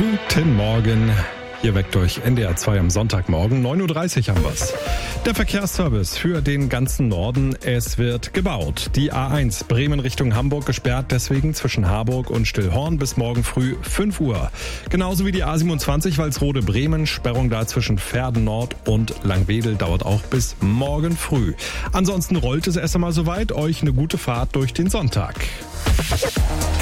Guten Morgen. Hier weckt euch NDR 2 am Sonntagmorgen, 9.30 Uhr haben wir's. Der Verkehrsservice für den ganzen Norden. Es wird gebaut. Die A1 Bremen Richtung Hamburg gesperrt, deswegen zwischen Harburg und Stillhorn bis morgen früh 5 Uhr. Genauso wie die A27 Walsrode-Bremen. Sperrung da zwischen Verden Nord und Langwedel dauert auch bis morgen früh. Ansonsten rollt es erst einmal soweit. Euch eine gute Fahrt durch den Sonntag.